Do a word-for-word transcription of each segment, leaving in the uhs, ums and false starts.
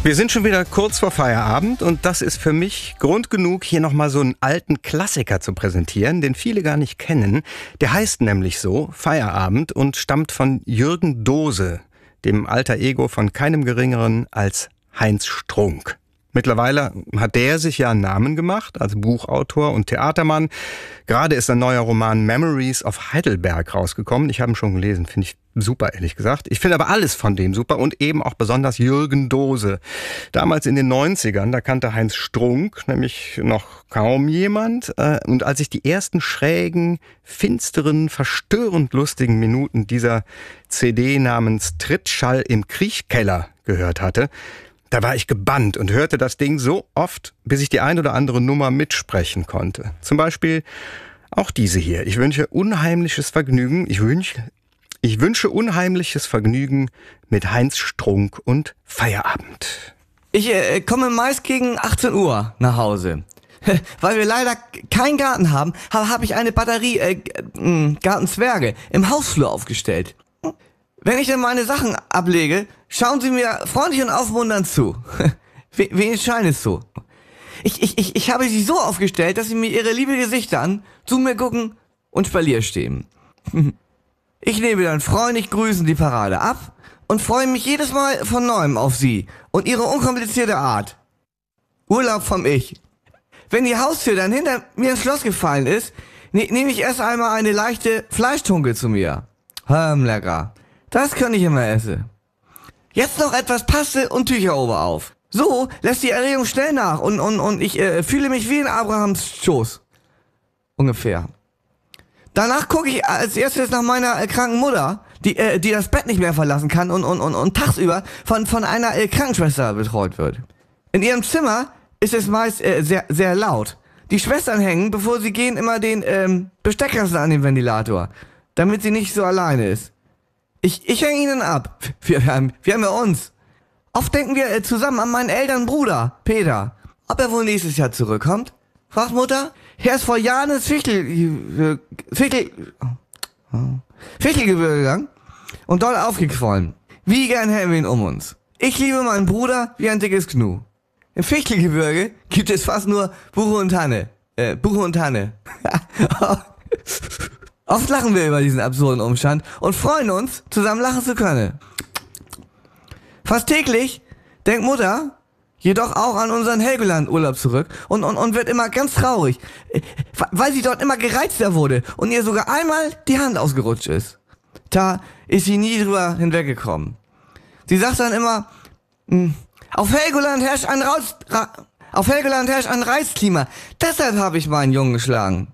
Wir sind schon wieder kurz vor Feierabend und das ist für mich Grund genug, hier nochmal so einen alten Klassiker zu präsentieren, den viele gar nicht kennen. Der heißt nämlich so, Feierabend, und stammt von Jürgen Dose, dem Alter Ego von keinem Geringeren als Heinz Strunk. Mittlerweile hat der sich ja einen Namen gemacht als Buchautor und Theatermann. Gerade ist ein neuer Roman Memories of Heidelberg rausgekommen. Ich habe ihn schon gelesen, finde ich super, ehrlich gesagt. Ich finde aber alles von dem super und eben auch besonders Jürgen Dose. Damals in den neunzigern, da kannte Heinz Strunk nämlich noch kaum jemand. Und als ich die ersten schrägen, finsteren, verstörend lustigen Minuten dieser C D namens Trittschall im Kriechkeller gehört hatte, da war ich gebannt und hörte das Ding so oft, bis ich die ein oder andere Nummer mitsprechen konnte. Zum Beispiel auch diese hier. Ich wünsche unheimliches Vergnügen. Ich wünsche, ich wünsche unheimliches Vergnügen mit Heinz Strunk und Feierabend. Ich äh, komme meist gegen achtzehn Uhr nach Hause. Weil wir leider keinen Garten haben, habe hab ich eine Batterie äh, äh, Gartenzwerge im Hausflur aufgestellt. Wenn ich dann meine Sachen ablege, schauen Sie mir freundlich und aufmunternd zu. Wen scheint es so? Ich, ich, ich, ich habe sie so aufgestellt, dass Sie mir Ihre liebe Gesichter an, zu mir gucken und Spalier stehen. Ich nehme dann freundlich grüßend die Parade ab und freue mich jedes Mal von Neuem auf Sie und Ihre unkomplizierte Art. Urlaub vom Ich. Wenn die Haustür dann hinter mir ins Schloss gefallen ist, ne, nehme ich erst einmal eine leichte Fleischtunke zu mir. Hm, lecker. Das kann ich immer essen. Jetzt noch etwas Paste und Tücher obenauf. So lässt die Erregung schnell nach und, und, und ich äh, fühle mich wie in Abrahams Schoß. Ungefähr. Danach gucke ich als erstes nach meiner äh, kranken Mutter, die, äh, die das Bett nicht mehr verlassen kann und, und, und, und tagsüber von, von einer äh, Krankenschwester betreut wird. In ihrem Zimmer ist es meist äh, sehr, sehr laut. Die Schwestern hängen, bevor sie gehen, immer den ähm, Besteckkasten an den Ventilator, damit sie nicht so alleine ist. Ich, ich hänge ihnen ab. Wir, wir, haben, wir haben ja uns. Oft denken wir äh, zusammen an meinen älteren Bruder, Peter. Ob er wohl nächstes Jahr zurückkommt? Fragt Mutter. Er ist vor Jahren ins Fichtel, Fichtel, Fichtelgebirge gegangen und dort aufgequollen. Wie gern hätten wir ihn um uns. Ich liebe meinen Bruder wie ein dickes Gnu. Im Fichtelgebirge gibt es fast nur Buche und Tanne. Äh, Buche und Tanne. Oft lachen wir über diesen absurden Umstand und freuen uns, zusammen lachen zu können. Fast täglich denkt Mutter jedoch auch an unseren Helgoland-Urlaub zurück und, und, und wird immer ganz traurig, weil sie dort immer gereizter wurde und ihr sogar einmal die Hand ausgerutscht ist. Da ist sie nie drüber hinweggekommen. Sie sagt dann immer, auf Helgoland herrscht ein Raus, Ra, auf Helgoland herrscht ein Reizklima, deshalb habe ich meinen Jungen geschlagen.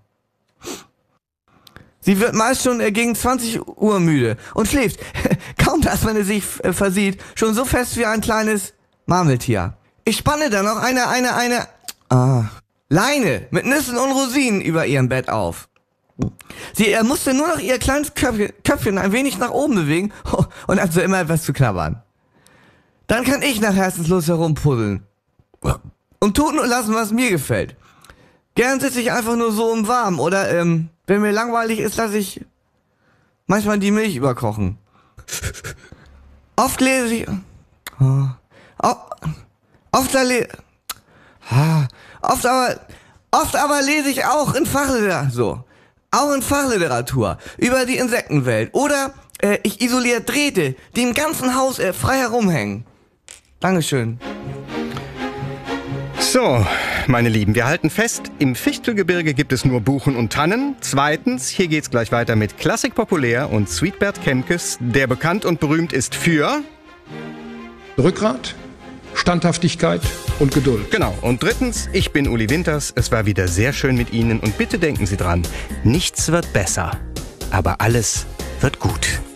Sie wird meist schon äh, gegen zwanzig Uhr müde und schläft, kaum dass man es sich äh, versieht, schon so fest wie ein kleines Marmeltier. Ich spanne dann noch eine, eine, eine ah, Leine mit Nüssen und Rosinen über ihrem Bett auf. Sie äh, musste nur noch ihr kleines Köpfchen, Köpfchen ein wenig nach oben bewegen und hat so immer etwas zu knabbern. Dann kann ich nach Herzenslust herumpuddeln und tun und lassen, was mir gefällt. Gern sitze ich einfach nur so im Warmen oder, ähm, wenn mir langweilig ist, lasse ich manchmal die Milch überkochen. Oft lese ich... Oh, oft, le, oft, aber, oft aber lese ich auch in Fachliteratur, so, auch in Fachliteratur über die Insektenwelt. Oder äh, ich isoliere Drähte, die im ganzen Haus äh, frei herumhängen. Dankeschön. So, meine Lieben, wir halten fest, im Fichtelgebirge gibt es nur Buchen und Tannen. Zweitens, hier geht's gleich weiter mit Klassik populär und Sweetbert Kemkes, der bekannt und berühmt ist für... Rückgrat, Standhaftigkeit und Geduld. Genau. Und drittens, ich bin Uli Winters, es war wieder sehr schön mit Ihnen und bitte denken Sie dran, nichts wird besser, aber alles wird gut.